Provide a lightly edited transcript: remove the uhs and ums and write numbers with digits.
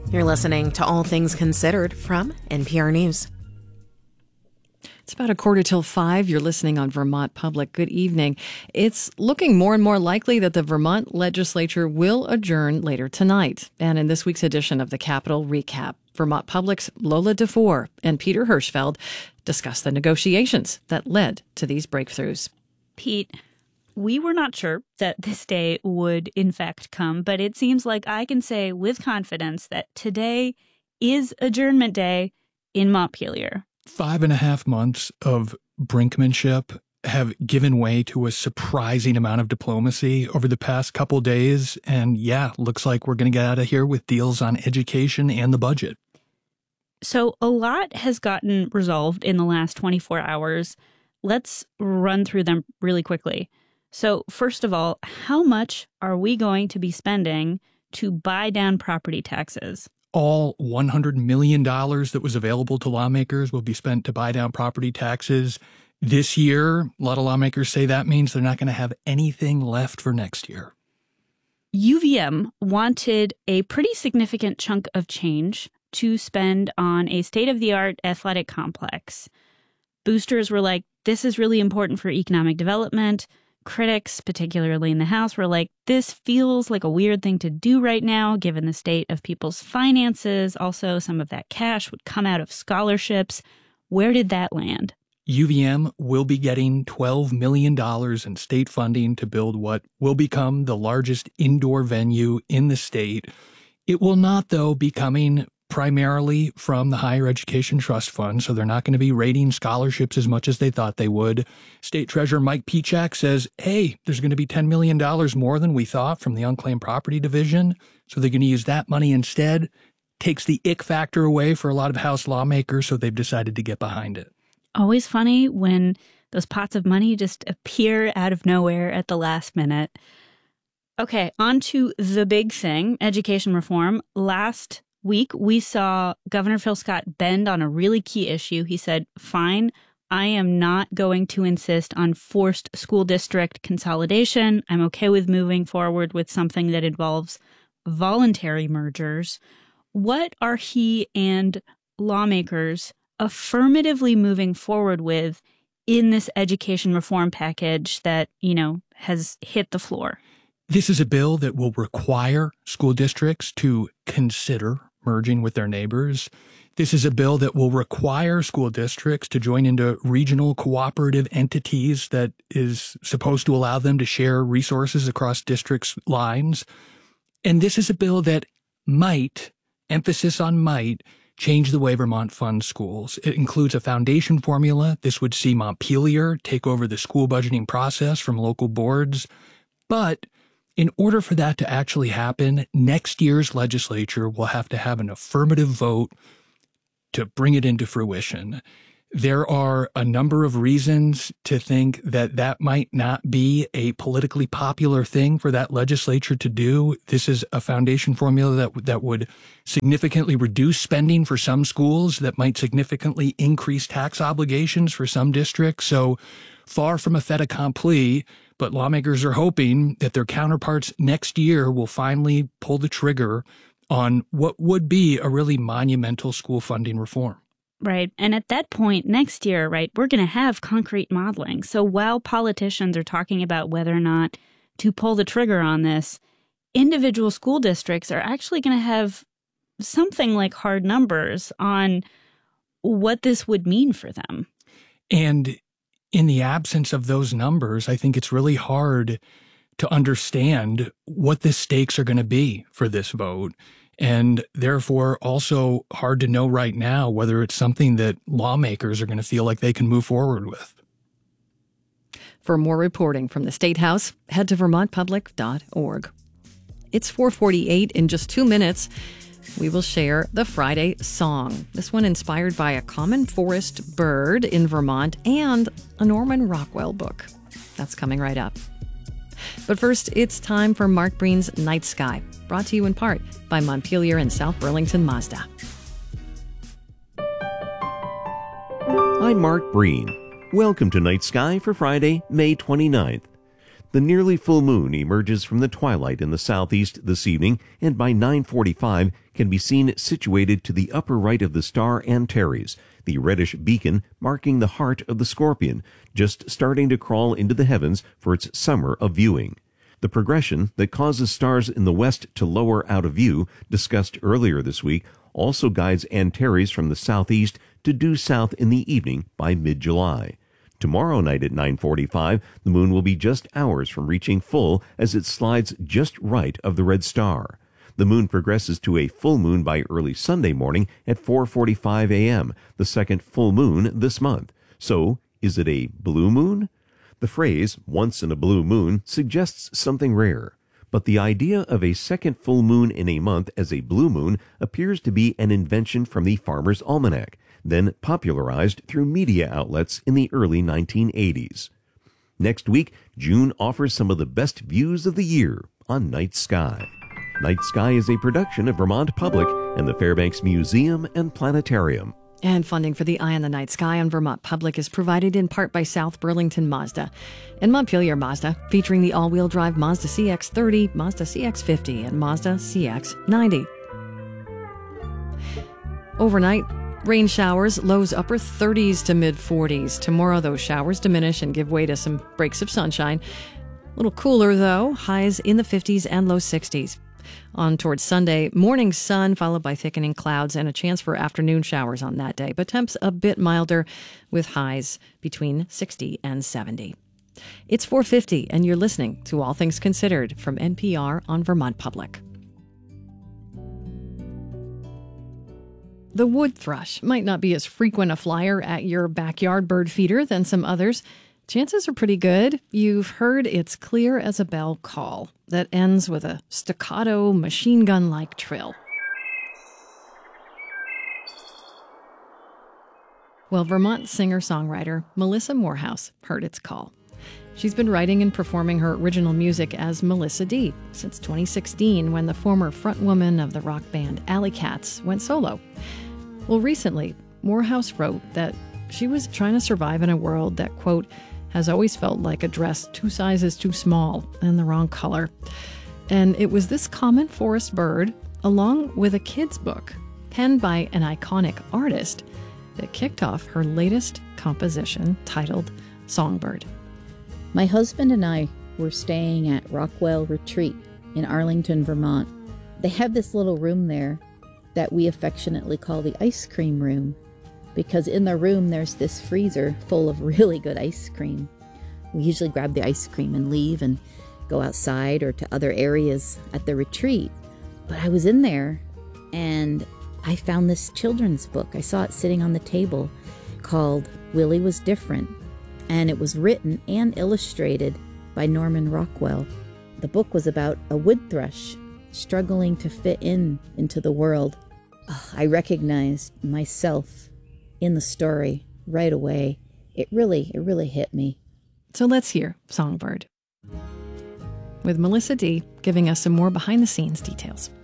You're listening to All Things Considered from NPR News. It's about 5:15. You're listening on Vermont Public. Good evening. It's looking more and more likely that the Vermont legislature will adjourn later tonight. And in this week's edition of the Capitol Recap, Vermont Public's Lola DeFore and Peter Hirschfeld discuss the negotiations that led to these breakthroughs. Pete, we were not sure that this day would in fact come, but it seems like I can say with confidence that today is adjournment day in Montpelier. 5.5 months of brinkmanship have given way to a surprising amount of diplomacy over the past couple days. And yeah, looks like we're going to get out of here with deals on education and the budget. So a lot has gotten resolved in the last 24 hours. Let's run through them really quickly. So first of all, how much are we going to be spending to buy down property taxes? All $100 million that was available to lawmakers will be spent to buy down property taxes this year. A lot of lawmakers say that means they're not going to have anything left for next year. UVM wanted a pretty significant chunk of change to spend on a state-of-the-art athletic complex. Boosters were like, this is really important for economic development. Critics, particularly in the House, were like, this feels like a weird thing to do right now, given the state of people's finances. Also, some of that cash would come out of scholarships. Where did that land? UVM will be getting $12 million in state funding to build what will become the largest indoor venue in the state. It will not, though, be coming primarily from the Higher Education Trust Fund, so they're not going to be rating scholarships as much as they thought they would. State Treasurer Mike Pichak says, hey, there's going to be $10 million more than we thought from the Unclaimed Property Division, so they're going to use that money instead. Takes the ick factor away for a lot of House lawmakers, so they've decided to get behind it. Always funny when those pots of money just appear out of nowhere at the last minute. Okay, on to the big thing, education reform. Last week, we saw Governor Phil Scott bend on a really key issue. He said, fine, I am not going to insist on forced school district consolidation. I'm okay with moving forward with something that involves voluntary mergers. What are he and lawmakers affirmatively moving forward with in this education reform package that, has hit the floor? This is a bill that will require school districts to consider merging with their neighbors. This is a bill that will require school districts to join into regional cooperative entities that is supposed to allow them to share resources across districts' lines. And this is a bill that might, emphasis on might, change the way Vermont funds schools. It includes a foundation formula. This would see Montpelier take over the school budgeting process from local boards. But in order for that to actually happen, next year's legislature will have to have an affirmative vote to bring it into fruition. There are a number of reasons to think that that might not be a politically popular thing for that legislature to do. This is a foundation formula that would significantly reduce spending for some schools, that might significantly increase tax obligations for some districts. So far from a fait accompli, but lawmakers are hoping that their counterparts next year will finally pull the trigger on what would be a really monumental school funding reform. Right. And at that point next year, right, we're going to have concrete modeling. So while politicians are talking about whether or not to pull the trigger on this, individual school districts are actually going to have something like hard numbers on what this would mean for them. And in the absence of those numbers, I think it's really hard to understand what the stakes are going to be for this vote. And therefore, also hard to know right now whether it's something that lawmakers are going to feel like they can move forward with. For more reporting from the State House, head to vermontpublic.org. It's 4:48. In just 2 minutes, we will share the Friday song. This one inspired by a common forest bird in Vermont and a Norman Rockwell book. That's coming right up. But first, it's time for Mark Breen's Night Sky, brought to you in part by Montpelier and South Burlington Mazda. I'm Mark Breen. Welcome to Night Sky for Friday, May 29th. The nearly full moon emerges from the twilight in the southeast this evening and by 9:45 can be seen situated to the upper right of the star Antares, the reddish beacon marking the heart of the Scorpion, just starting to crawl into the heavens for its summer of viewing. The progression that causes stars in the west to lower out of view, discussed earlier this week, also guides Antares from the southeast to due south in the evening by mid-July. Tomorrow night at 9:45, the moon will be just hours from reaching full as it slides just right of the red star. The moon progresses to a full moon by early Sunday morning at 4:45 a.m., the second full moon this month. So, is it a blue moon? The phrase, once in a blue moon, suggests something rare. But the idea of a second full moon in a month as a blue moon appears to be an invention from the Farmer's Almanac, then popularized through media outlets in the early 1980s. Next week, June offers some of the best views of the year on Night Sky. Night Sky is a production of Vermont Public and the Fairbanks Museum and Planetarium. And funding for the Eye on the Night Sky on Vermont Public is provided in part by South Burlington Mazda and Montpelier Mazda, featuring the all-wheel drive Mazda CX-30, Mazda CX-50, and Mazda CX-90. Overnight, rain showers, lows upper 30s to mid-40s. Tomorrow, those showers diminish and give way to some breaks of sunshine. A little cooler, though, highs in the 50s and low 60s. On towards Sunday, morning sun followed by thickening clouds and a chance for afternoon showers on that day, but temps a bit milder with highs between 60 and 70. It's 4:50, and you're listening to All Things Considered from NPR on Vermont Public. The wood thrush might not be as frequent a flyer at your backyard bird feeder than some others. Chances are pretty good you've heard its clear as a bell call that ends with a staccato, machine gun-like trill. Well, Vermont singer-songwriter Melissa Morehouse heard its call. She's been writing and performing her original music as Melissa D. since 2016, when the former frontwoman of the rock band Alley Cats went solo. Well, recently, Morehouse wrote that she was trying to survive in a world that, quote, has always felt like a dress 2 sizes too small and the wrong color. And it was this common forest bird, along with a kid's book, penned by an iconic artist, that kicked off her latest composition titled Songbird. My husband and I were staying at Rockwell Retreat in Arlington, Vermont. They have this little room there that we affectionately call the ice cream room, because in the room there's this freezer full of really good ice cream. We usually grab the ice cream and leave and go outside or to other areas at the retreat. But I was in there and I found this children's book. I saw it sitting on the table called Willie Was Different, and it was written and illustrated by Norman Rockwell. The book was about a wood thrush struggling to fit into the world. I recognized myself in the story right away. It really hit me. So let's hear Songbird, with Melissa D. giving us some more behind-the-scenes details.